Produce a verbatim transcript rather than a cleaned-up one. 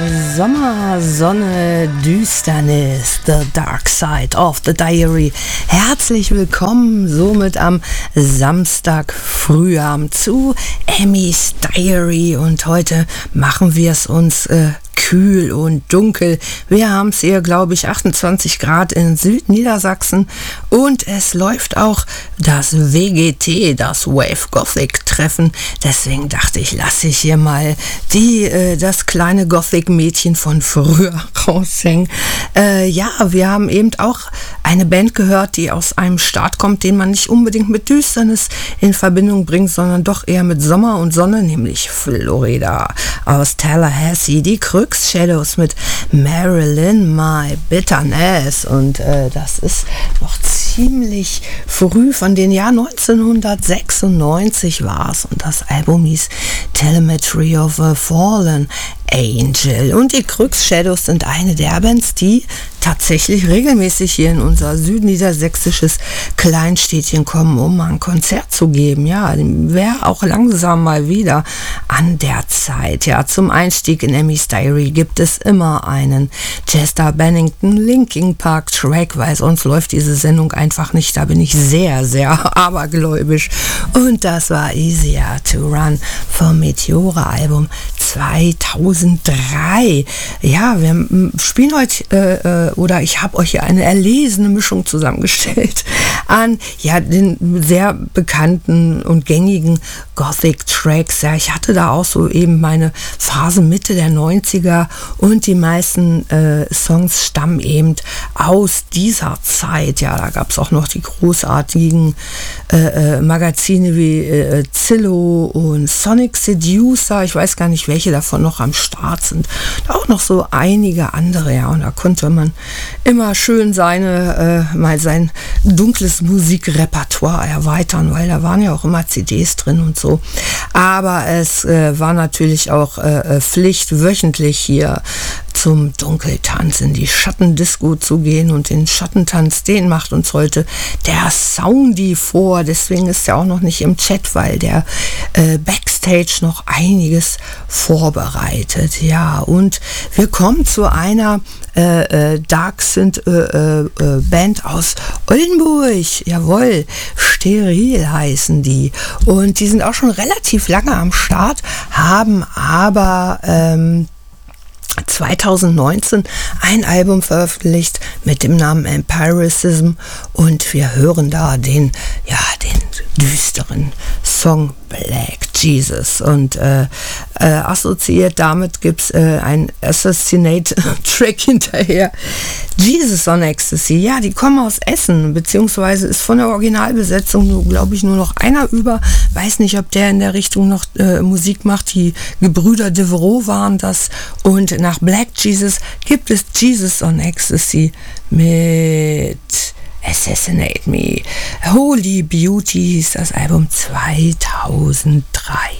Sommer, Sonne, Düsternis, The Dark Side of the Diary. Herzlich willkommen somit am Samstag Frühabend zu Emmys Diary und heute machen wir es uns äh, kühl und dunkel. Wir haben es hier, glaube ich, achtundzwanzig Grad in Südniedersachsen und es läuft auch das W G T, das Wave Gothic Treffen. Deswegen dachte ich, lasse ich hier mal die, äh, das kleine Gothic-Mädchen von früher raushängen. Äh, ja, wir haben eben auch eine Band gehört, die aus einem Staat kommt, den man nicht unbedingt mit Düsternis in Verbindung bringt, sondern doch eher mit Sommer und Sonne, nämlich Florida aus Tallahassee. Die Crux Shadows mit Marilyn, My Bitterness. Und äh, das ist noch ziemlich früh, von den Jahr neunzehnhundertsechsundneunzig war es. Und das Album hieß Telemetry of a Fallen Angel. Und die Crux Shadows sind eine der Bands, die tatsächlich regelmäßig hier in unser südniedersächsisches Kleinstädtchen kommen, um ein Konzert zu geben. Ja, wäre auch langsam mal wieder an der Zeit. Ja, zum Einstieg in Emmys Diary gibt es immer einen Chester Bennington Linkin Park Track, weil sonst läuft diese Sendung einfach nicht. Da bin ich sehr, sehr abergläubisch. Und das war Easier to Run vom Meteora Album zweitausenddrei. Ja, wir spielen heute äh, oder ich habe euch hier eine erlesene Mischung zusammengestellt an ja den sehr bekannten und gängigen Gothic Tracks. Ja, ich hatte da auch so eben meine Phase Mitte der neunziger und die meisten äh, Songs stammen eben aus dieser Zeit. Ja, da gab es auch noch die großartigen äh, äh, Magazine wie äh, Zillow und Sonic Seducer. Ich weiß gar nicht, welche davon noch am Start sind. Auch noch so einige andere, ja, und da konnte man immer schön seine, äh, mal sein dunkles Musikrepertoire erweitern, weil da waren ja auch immer C Ds drin und so. Aber es äh, war natürlich auch äh, Pflicht, wöchentlich hier zum Dunkeltanz in die Schattendisco zu gehen, und den Schattentanz, den macht uns heute der Soundy vor. Deswegen ist er auch noch nicht im Chat, weil der äh, Backstage noch einiges vorbereitet. Ja, und wir kommen zu einer äh, äh, Dark Synth äh, äh, Band aus Oldenburg. Jawohl, Steril heißen die. Und die sind auch schon relativ lange am Start, haben aber ähm, zweitausendneunzehn ein Album veröffentlicht mit dem Namen Empiricism, und wir hören da den, ja, den düsteren Song Black Jesus, und äh, äh, assoziiert damit gibt es äh, ein Assassinate-Track hinterher. Jesus on Ecstasy, ja, die kommen aus Essen, beziehungsweise ist von der Originalbesetzung nur, glaube ich, nur noch einer über. Weiß nicht, ob der in der Richtung noch äh, Musik macht. Die Gebrüder Devereaux waren das, und nach Black Jesus gibt es Jesus on Ecstasy mit Assassinate Me. Holy Beauty hieß das Album zweitausenddrei.